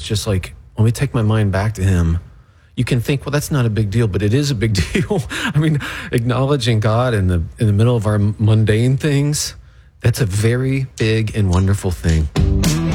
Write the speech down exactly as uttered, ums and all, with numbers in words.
just like, when we take my mind back to him, you can think, well, that's not a big deal, but it is a big deal. I mean, acknowledging God in the in the middle of our mundane things, that's a very big and wonderful thing.